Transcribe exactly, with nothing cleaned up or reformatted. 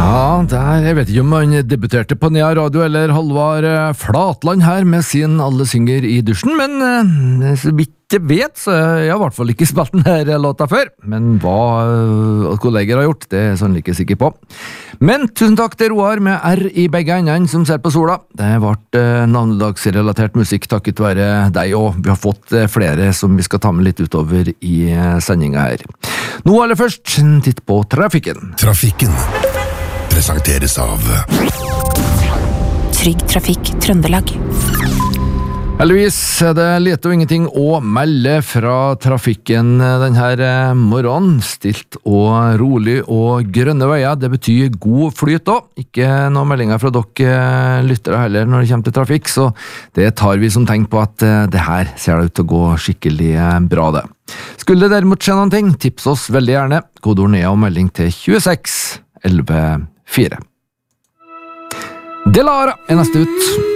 Ja, der, jeg vet ikke om han debuterte på Nea Radio eller Halvard Flatland her med sin Alle synger i dusjen, men eh, så vidt jeg vet, så jeg har i hvert fall ikke spilt denne låta før. Men hva uh, kolleger har gjort, det er jeg sannelig ikke sikker på. Men tusen takk til Roar med R i begge endene som ser på sola. Det ble uh, navnedagsrelatert musikk takket være deg, og vi har fått uh, flere som vi skal ta med litt utover i uh, sendinga her. Nå aller først, en titt på trafikken. Trafikken presenteres av Trygg Trafikk Trøndelag. Heldigvis er det lite og ingenting å melde fra trafikken denne morgenen. Stilt og rolig og grønne veier, det betyr god flyt da. Ikke noen meldinger fra dere lyttere heller når det kommer til trafikk, så det tar vi som tegn på at det her ser det ut til å gå skikkelig bra det. Skulle det derimot skje noen ting, tips oss veldig gjerne. Kodeord Nea og melding til tjueseks elleve fire. Delara er neste ut.